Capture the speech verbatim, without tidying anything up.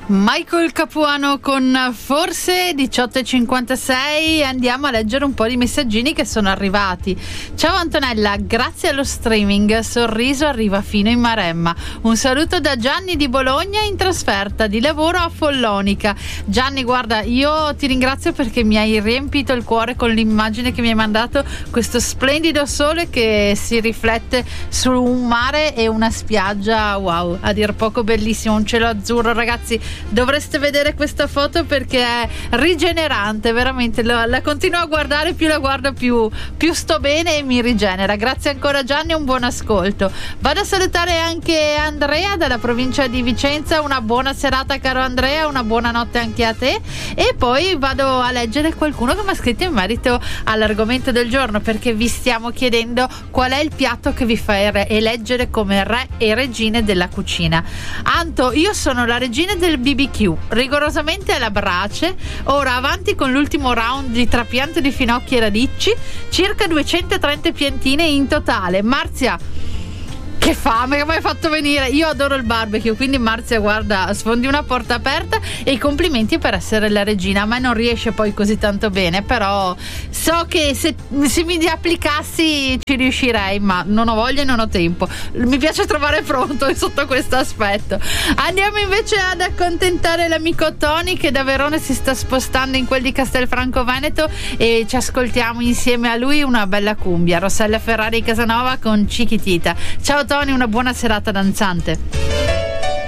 Michael Capuano con Forse. Diciotto e cinquantasei, andiamo a leggere un po' di messaggini che sono arrivati. Ciao Antonella, grazie allo streaming Sorriso arriva fino in Maremma. Un saluto da Gianni di Bologna in trasferta di lavoro a Follonica. Gianni, guarda, io ti ringrazio perché mi hai riempito il cuore con l'immagine che mi hai mandato, questo splendido sole che si riflette su un mare e una spiaggia, wow, a dir poco bellissimo, un cielo azzurro. Ragazzi, dovreste vedere questa foto perché è rigenerante, veramente la, la continuo a guardare, più la guardo più, più sto bene e mi rigenera. Grazie ancora Gianni, un buon ascolto. Vado a salutare anche Andrea dalla provincia di Vicenza, una buona serata caro Andrea, una buona notte anche a te. E poi vado a leggere qualcuno che mi ha scritto in merito all'argomento del giorno, perché vi stiamo chiedendo qual è il piatto che vi fa eleggere come re e regine della cucina. Anto, io sono la regina del B B Q, rigorosamente alla brace. Ora avanti con l'ultimo round di trapianto di finocchi e radici, circa duecentotrenta piantine in totale. Marzia, che fame che mi hai fatto venire. Io adoro il barbecue, quindi Marzia, guarda, sfondi una porta aperta e i complimenti per essere la regina. A me non riesce poi così tanto bene, però so che se, se mi applicassi ci riuscirei, ma non ho voglia e non ho tempo. Mi piace trovare pronto sotto questo aspetto. Andiamo invece ad accontentare l'amico Tony, che da Verona si sta spostando in quel di Castelfranco Veneto, e ci ascoltiamo insieme a lui una bella cumbia, Rossella Ferrari Casanova con Chiquitita. Ciao Tony, una buona serata danzante.